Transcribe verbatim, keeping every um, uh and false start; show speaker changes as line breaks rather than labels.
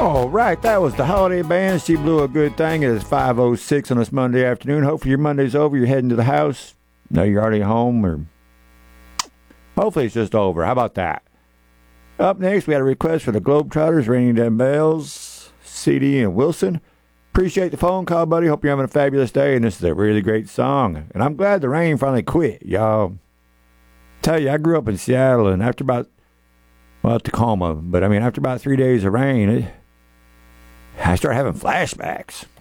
All right, that was the Holiday Band. She blew a good thing. It is five oh six on this Monday afternoon. Hopefully your Monday's over. You're heading to the house. No, you're already home, or hopefully it's just over. How about that? Up next, we had a request for the Globetrotters, Ringing Them Bells, C D and Wilson. Appreciate the phone call, buddy. Hope you're having a fabulous day, and this is a really great song. And I'm glad the rain finally quit, y'all. Tell you, I grew up in Seattle, and after about, well, Tacoma, but I mean, after about three days of rain, it, I started having flashbacks.